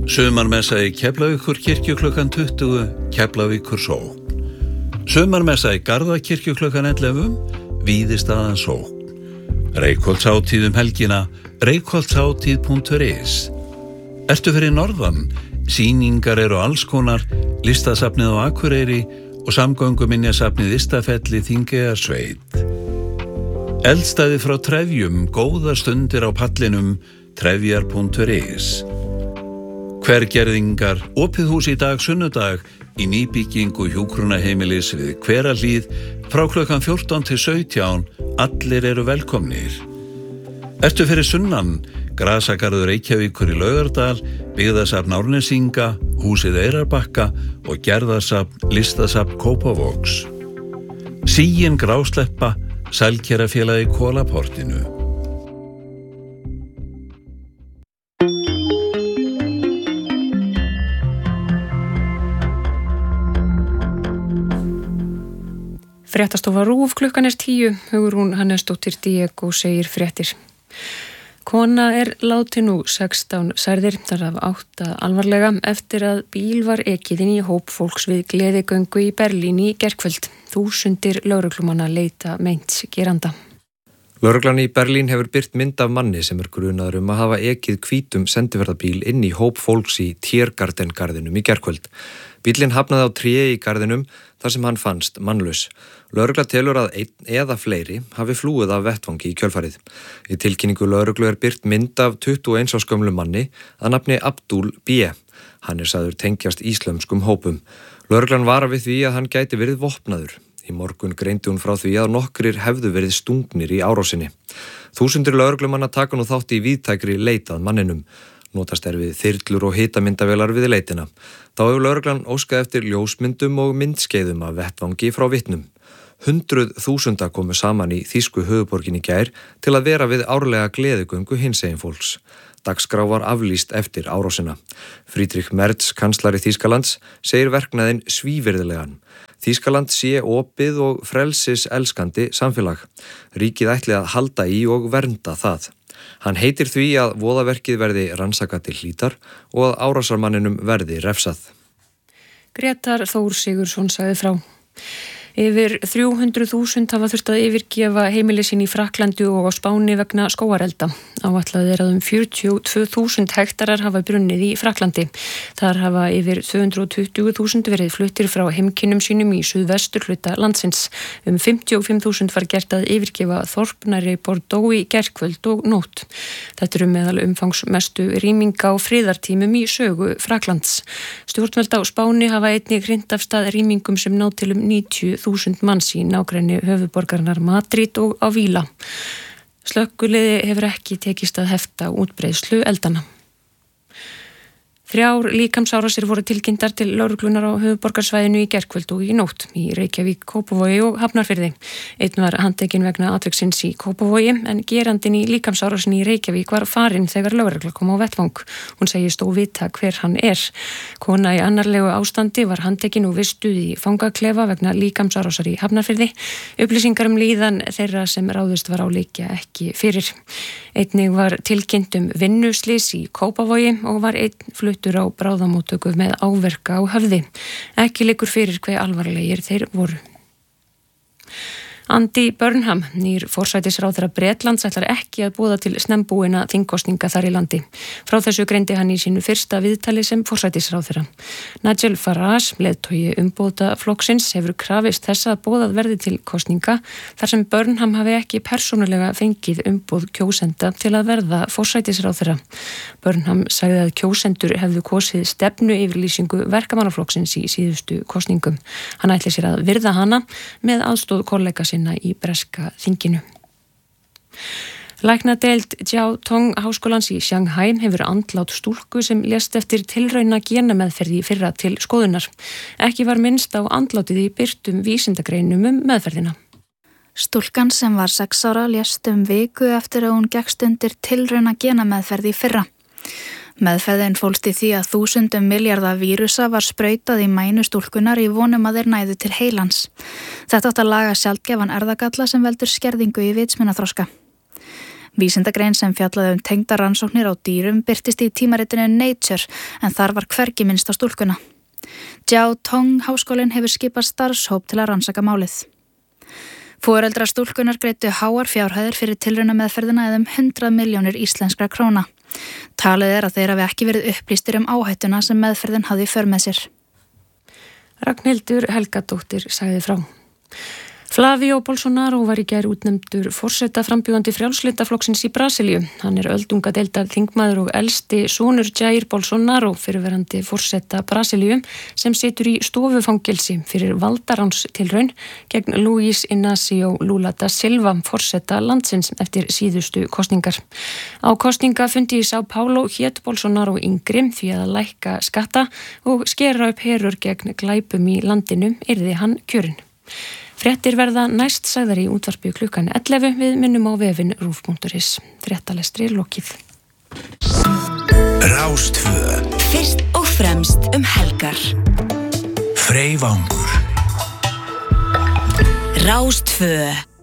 Sumarmessa í Keflavíkur kirkju klukkan 20, Keflavíkur sókn. Sumarmessa í Garðakirkju klukkan 11, Víðistaðan sókn. Reykholtshátíð helgina, reykholtshátíð.is. Ertu fyrir norðan? Sýningar eru alls konar, listasafnið á Akureyri og samgönguminjasafnið Istafelli Þingeyjarsveit. Eldstæði frá trefjum, góðar stundir á pallinum, trefjar.is. Hvergerðingar, opið hús í dag sunnudag í nýbyggingu hjúkrunarheimilis við Hverahlíð frá klukkan 14 til 17, allir eru velkomnir. Ertu fyrir sunnan? Grasagarður Reykjavíkur í Laugardal, byggðasafn Árnesinga, húsið Eyrarbakka og gerðarsafn Listasafn Kópavogs. Sigin Grásleppa, Sælkerafélagi Kolaportinu. Fréttastofa RÚV klukkan 10, Hugrún Hannesdóttir Diego segir fréttir. Kona látin nú 16 særðir, þar af 8 alvarlega, eftir að bíl var ekið inn í hóp fólks við gleðigöngu í Berlín í gærkvöld. Þúsundir lögreglumanna leita meints geranda. Lögreglan í Berlín hefur birt mynd af manni sem grunaður að hafa ekið hvítum sendiferðabíl inn í hóp fólks í Tiergartengarðinum í gærkvöld. Bíllinn hafnaði á tré í garðinum þar sem hann fannst mannlaus. Lögregla telur að einn eða fleiri hafi flúið af vettvangi í kjölfarið. Í tilkynningu lögreglu birt mynd af 21 árs gömlum manni að nafni Abdul B. Hann sagður tengjast íslömskum hópum. Lögreglan varar við því að hann gæti verið vopnaður. Í morgun greindi hún frá því að nokkrir hefðu verið stungnir í árásinni. Þúsundir lögreglumanna taka nú þátt í víðtækri leit að manninum. Notast við þyrlur og hitamyndavélar við leitina. Þá hefur lögreglan óskað eftir ljósmyndum og myndskeiðum af vettvangi frá vitnum. 100.000 komu saman í þýsku höfuðborginni í gær til að vera við árlega gleðigöngu hinsegin fólks. Dagskrá var aflýst eftir árásina. Friedrich Merz, kanslari Þýskalands, segir verknaðinn svívirðilegan. Þýskaland sé opið og frelsis elskandi samfélag. Ríkið ætli að halda í og vernda það. Hann heitir því að voðaverkið verði rannsakað til hlítar og að árásarmanninum verði refsað. Grétar Þór Sigurðsson sagði frá. Yfir 300.000 hafa þurft að yfirgefa heimili sín í Frakklandi og á Spáni vegna skógarelda. Áætlað að 42.000 hektarar hafa brunnið í Frakklandi. Þar hafa yfir 220.000 verið fluttir frá heimkynnum sínum í suðvestur hluta landsins. 55.000 var gert að yfirgefa þorp nærri Bordeaux í gærkvöld og nótt. Þetta meðal umfangsmestu rýminga á friðartímum í sögu Frakklands. Stjórnvöld á Spáni hafa einnig hrint af stað rýmingum sem ná til 90.000 manns í nágrenni höfuðborgarinnar Madrid og á Víla. Slökkviliði hefur ekki tekist að hefta útbreiðslu eldana. 3 líkamsárásir voru tilkynntar til lögreglunar á höfuðborgarsvæðinu í gærkvöld og í nótt í Reykjavík, Kópavogi og Hafnarfirði. Einn var handtekinn vegna atviksins í Kópavogi en gerandinn í líkamsárásinni í Reykjavík var farinn þegar lögregla kom á vettvang. Hún segist óvita hver hann er. Kona í annarlegu ástandi var handtekinn og vistuð í fangaklefa vegna líkamsárásar í Hafnarfirði. Upplýsingar líðan þeirra sem ráðist var á liggja ekki fyrir. Einnig var tilkynnt vinnuslys í Kópavogi og var einn fluttur á bráðamóttöku með áverka á höfði. Ekki liggur fyrir hve alvarlegir þeir voru. Andy Burnham, nýr forsætisráðherra Bretlands, ætlar ekki að boða til snembúinna þingkosninga þar í landi. Frá þessu greindi hann í sínu fyrsta viðtali sem forsætisráðherra. Nigel Farage, leiðtogi umbótaflokksins, hefur krafist þess að boðað verði til kosninga þar sem Burnham hafi ekki persónulega fengið umboð kjósenda til að verða forsætisráðherra. Burnham sagði að kjósendur hefðu kosið stefnu yfirlýsingu verkamannaflokksins í síðustu kosningum. Hann ætli sér að virða hana með aðstoð kollega sinna í breska þinginu. Læknadeild Jiao Tong háskólans í Shanghai hefur andlát stúlku sem lést eftir tilrauna genameðferð í fyrra til skoðunar. Ekki var minnst á andlátið í birtum vísindagreinum meðferðina. Stúlkan sem var 6 ára lést viku eftir að hún gekkst undir tilrauna genameðferð í fyrra. Meðferðin fólst í því að 1000 milljarða vírusa var sprautað í mænu stúlkunar í vonum að þeir næðu til heilans. Þetta átti að laga sjaldgæfan erfðagalla sem veldur skerðingu í vitsmunaþroska. Vísindagrein sem fjallaði tengdar rannsóknir á dýrum birtist í tímaritinu Nature en þar var hvergi minnst á stúlkuna. Jiao Tong háskólinn hefur skipað starfshóp til að rannsaka málið. Foreldrar stúlkunar greiddu háar fjárhæðir fyrir tilraunameðferðina eða 100 milljónir íslenskra króna. Talið að þeir hafi ekki verið upplýstir áhættuna sem meðferðin hafði í för með sér. Ragnhildur Helgadóttir sagði frá. Flávio Bolsonaro var í gær útnefndur forseta frambjóðandi frjálslyndaflokksins í Brasilíu. Hann öldungadeildar þingmaður og elsti sonur Jair Bolsonaro, fyrrverandi forseta Brasilíu, sem situr í stofufangelsi fyrir valdaránstilraun gegn Luís Inácio Lula da Silva, forseta landsins eftir síðustu kosningar. Á kosningafundi í São Paulo hét Bolsonaro yngri því að lækka skatta og skera upp herur gegn glæpum í landinu yrði hann kjörinn. Fréttir verða næst sagðar í útvarpi klukkan 11 við minnum á vefinn rúf.is. Fréttalestri lokið. Rástvö. Fyrst og fremst helgar. Freyvangur. Rástvö.